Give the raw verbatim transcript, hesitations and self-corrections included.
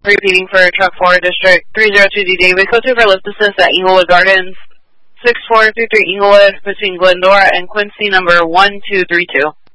Repeating for truck four, District three zero two D David, code two for lift assist at Inglewood Gardens, six four three three Inglewood, between Glendora and Quincy, number one two three two.